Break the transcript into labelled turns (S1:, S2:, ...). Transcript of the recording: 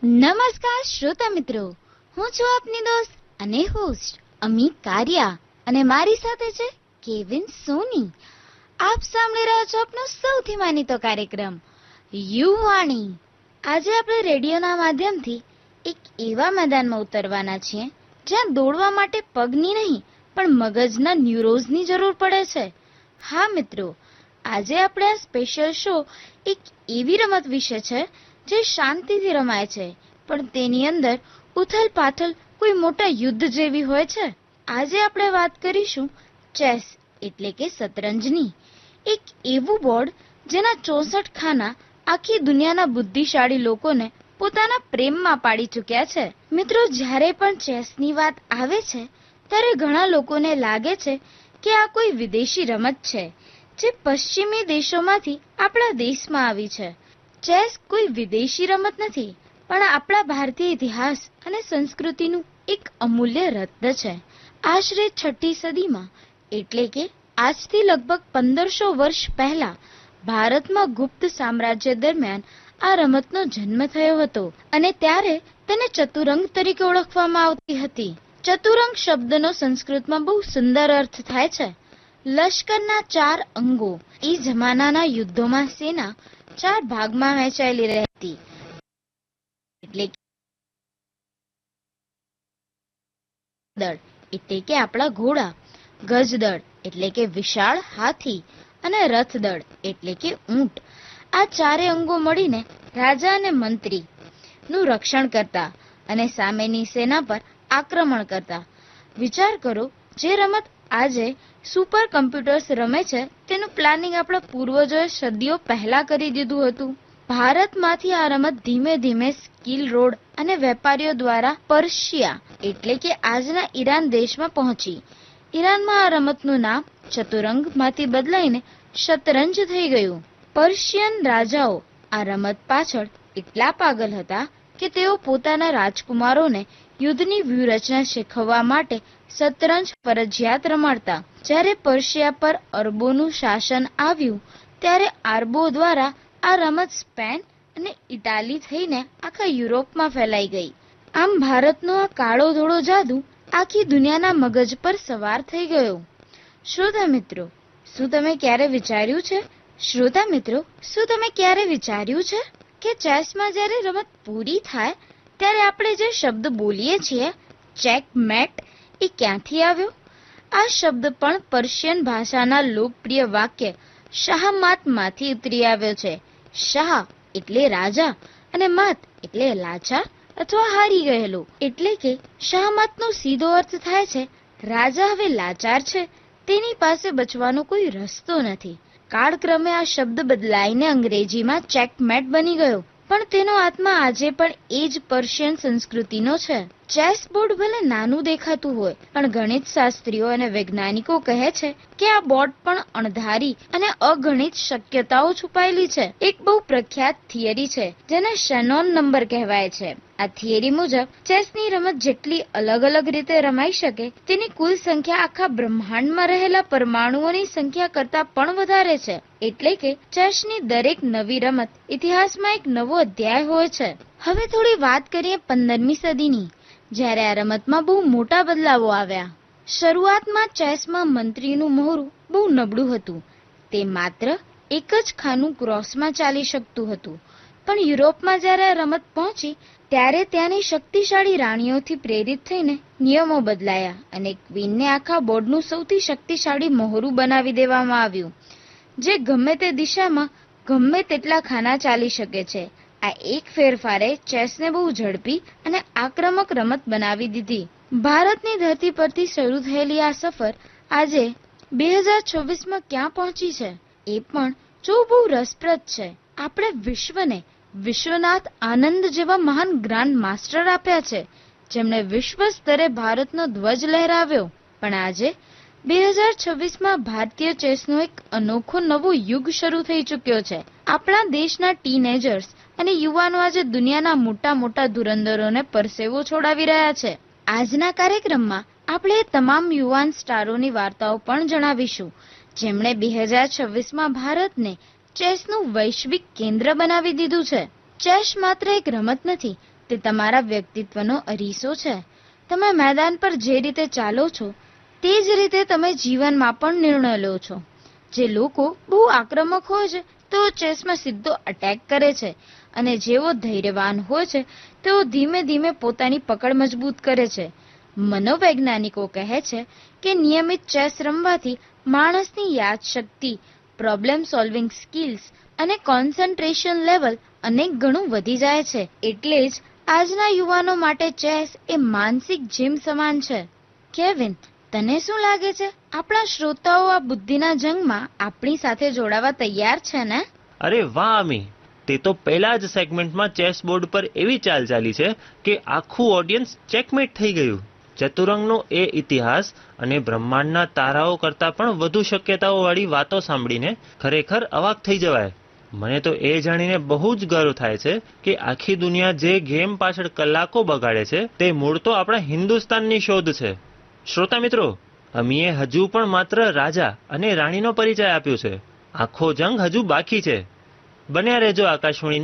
S1: નમસ્કાર શ્રોતા મિત્રો, હું છું આપની દોસ્ત અને હોસ્ટ અમી કારિયા અને મારી સાથે છે કેવિન સોની. આપ સાંભળી રહ્યા છો આપનો સૌથી માનીતો કાર્યક્રમ યુવાણી. આજે આપણે રેડિયોના માધ્યમથી એક એવા મેદાનમાં ઉતરવાના છીએ જ્યાં દોડવા માટે પગની નહીં પણ મગજના ન્યુરોઝની જરૂર પડે છે. હા મિત્રો, આજે આપણે આ સ્પેશિયલ શો એક એવી રમત વિશે છે જે શાંતિથી રમાય છે પણ તેની અંદર ઉથલ પાથલ કોઈ મોટા યુદ્ધ જેવી હોય છે. આજે આપણે વાત કરીશું ચેસ એટલે કે શતરંજની, એક એવું બોર્ડ જેના 64 ખાના આખી દુનિયાના બુદ્ધિશાળી લોકોને પોતાના પ્રેમમાં પાડી ચૂક્યા છે. મિત્રો, જ્યારે પણ ચેસની વાત આવે છે ત્યારે ઘણા લોકોને લાગે છે કે આ કોઈ વિદેશી રમત છે જે પશ્ચિમી દેશોમાંથી આપણા દેશમાં આવી છે. ચેસ કોઈ વિદેશી રમત નથી પણ આપણા ભારતીય ઇતિહાસ અને સંસ્કૃતિનું એક અમૂલ્ય રત્ન છે. આશરે 6ઠી સદીમાં એટલે કે આજથી લગભગ 1500 વર્ષ પહેલા ભારતમાં ગુપ્ત સામ્રાજ્ય દરમિયાન આ રમતનો જન્મ થયો હતો અને ત્યારે તેને ચતુરંગ તરીકે ઓળખવામાં આવતી હતી. ચતુરંગ શબ્દનો સંસ્કૃતમાં બહુ સુંદર અર્થ થાય છે લશ્કરના 4 અંગો. એ જમાનાના યુદ્ધોમાં સેના 4 ભાગમાં વહેંચાયેલી રહેતી, એટલે દળ એટલે કે આપણા ઘોડા, ગજદળ એટલે કે વિશાળ હાથી અને રથદળ એટલે કે ઊંટ. આ 4 અંગો મળીને રાજા અને મંત્રી નું રક્ષણ કરતા અને સામેની સેના પર આક્રમણ કરતા. વિચાર કરો, જે રમત આજે સુપર કમ્પ્યુટર્સ રમે છે તેનું પ્લાનિંગ આપણા પૂર્વજોએ સદીઓ પહેલા કરી દીધું હતું. ભારતમાંથી આ રમત ધીમે ધીમે સ્કિલ રોડ અને વેપારીઓ દ્વારા પર્શિયા એટલે કે આજના ઈરાન દેશમાં પહોંચી. ઈરાનમાં આ રમતનું નામ ચતુરંગમાંથી બદલાઈને શતરંજ થઈ ગયું. પર્શિયન રાજાઓ આ રમત પાછળ એટલા પાગલ હતા કે તેઓ પોતાના રાજકુમારોને યુદ્ધની વ્યૂહરચના શીખવવા માટે શતરંજ ફરજિયાત રમાડતા. જ્યારે પર્શિયા પર અરબોનું શાસન આવ્યું ત્યારે આરબો દ્વારા આ રમત સ્પેન અને ઇટાલી થઈને આખા યુરોપમાં ફેલાઈ ગઈ. આમ ભારતનો આ કાળો ધોળો જાદુ આખી દુનિયાના મગજ પર સવાર થઈ ગયો. શ્રોતા મિત્રો, શું તમે ક્યારે વિચાર્યું છે કે ચેસમાં જ્યારે રમત પૂરી થાય ત્યારે આપણે જે શબ્દ બોલીએ છીએ ચેકમેટ, એ ક્યાંથી આવ્યો? આ શબ્દ પણ પર્શિયન ભાષાના લોકપ્રિય વાક્ય શાહમાતમાંથી ઉતરી આવ્યો છે. શાહ એટલે રાજા અને માત એટલે લાચાર અથવા હારી ગયેલો. એટલે કે શાહમાતનો સીધો અર્થ થાય છે રાજા હવે લાચાર છે, તેની પાસે બચવાનો કોઈ રસ્તો નથી. કાળક્રમે આ શબ્દ બદલાઈને અંગ્રેજીમાં ચેકમેટ બની ગયો, પણ તેનો આત્મા આજે પણ એ જ પર્શિયન સંસ્કૃતિનો છે. ચેસ બોર્ડ ભલે નાનું દેખાતું હોય પણ ગણિત શાસ્ત્રીઓ અને વૈજ્ઞાનિકો કહે છે કે આ બોર્ડ પણ અણધારી અને અગણિત શક્યતાઓ છુપાયેલી છે. એક બહુ પ્રખ્યાત થિયરી છે જેને શેનોન નંબર કહેવાય છે. આ થિયરી મુજબ ચેસની રમત જેટલી અલગ અલગ રીતે રમાઈ શકે તેની કુલ સંખ્યા આખા બ્રહ્માંડમાં રહેલા પરમાણુઓની સંખ્યા કરતાં પણ વધારે છે. એટલે કે ચેસની દરેક નવી રમત ઇતિહાસમાં એક નવો અધ્યાય હોય છે. હવે થોડી વાત કરીએ 15મી સદીની, જ્યારે આ રમતમાં બહુ મોટા બદલાવો આવ્યા. શરૂઆતમાં ચેસમાં મંત્રીનું મોહરું બહુ નબળું હતું. તે માત્ર એક જ ખાનું ક્રોસમાં ચાલી શકતું હતું. પણ યુરોપમાં જ્યારે આ રમત પહોંચી ત્યારે ત્યાંની શક્તિશાળી રાણીઓથી પ્રેરિત થઈને નિયમો બદલાયા અને ક્વીનને આખા બોર્ડનું સૌથી શક્તિશાળી મોહરું બનાવી દેવામાં આવ્યું, જે ગમે તે દિશામાં ગમે તેટલા ખાના ચાલી શકે છે. આ એક ફેરફારે ચેસને બહુ ઝડપી અને આક્રમક રમત બનાવી દીધી. ભારતની ધરતી પરથી શરૂ થયેલી આ સફર આજે 2026માં ક્યાં પહોંચી છે એ પણ જો બહુ રસપ્રદ છે. આપણે વિશ્વને વિશ્વનાથ આનંદ જેવા મહાન ગ્રાન્ડ માસ્ટર આપ્યા છે જેમણે વિશ્વ સ્તરે ભારતનો ધ્વજ લહેરાવ્યો. પણ આજે 2026માં ભારતીય ચેસનો એક અનોખો નવો યુગ શરૂ થઈ ચૂક્યો છે. આપણા દેશના ટીનેજર્સ અને યુવાનો આજે દુનિયાના મોટા મોટા ધુરંધરોને પરસેવો છોડાવી રહ્યા છે. આજના કાર્યક્રમમાં આપણે તમામ યુવાન સ્ટારોની વાર્તાઓ પણ જણાવીશું જેમણે 2026માં ભારતને ચેસનું વૈશ્વિક કેન્દ્ર બનાવી દીધું છે. ચેસ માત્ર એક રમત નથી તે તમારા વ્યક્તિત્વનો અરીસો છે. તમે મેદાન પર જે રીતે ચાલો છો તે જ રીતે તમે જીવનમાં પણ નિર્ણય લો છો. જે લોકો બહુ આક્રમક હોય છે તેઓ ચેસમાં સીધો અટેક કરે છે, અને જેઓ ધૈર્યવાન હોય છે તેઓ ધીમે ધીમે પોતાની પકડ મજબૂત કરે છે. મનોવૈજ્ઞાનિકો કહે છે કે નિયમિત ચેસ રમવાથી માણસની યાદશક્તિ, પ્રોબ્લેમ સોલ્વિંગ સ્કિલ્સ અને કોન્સન્ટ્રેશન લેવલ અનેક ગણું વધી જાય છે. એટલે જ આજના યુવાનો માટે ચેસ એ માનસિક જીમ સમાન છે. કેવિન, તને શું લાગે છે? આપણા શ્રોતાઓ આ બુદ્ધિના જંગમાં આપણી સાથે જોડાવા તૈયાર છે ને?
S2: અરે વાહ અમી, તે તો પહેલા જ સેગમેન્ટમાં ચેસ બોર્ડ પર એવી ચાલ ચાલી છે કે આખું ઓડિયન્સ ચેકમેટ થઈ ગયું. ચતુરંગનો એ ઇતિહાસ અને બ્રહ્માંડના તારાઓ કરતાં પણ વધુ શક્યતાઓવાળી વાતો સાંભળીને ખરેખર અવાક થઈ જવાય. મને તો એ જાણીને બહુ જ ગર્વ થાય છે કે આખી દુનિયા જે ગેમ પાછળ કલાકો બગાડે છે તે મૂળ તો આપણા હિન્દુસ્તાનની શોધ છે. શ્રોતા મિત્રો, અમીએ હજુ પણ માત્ર રાજા અને રાણીનો પરિચય આપ્યો છે. આખો જંગ હજુ બાકી છે. બન્યા રહેજો આકાશવાણી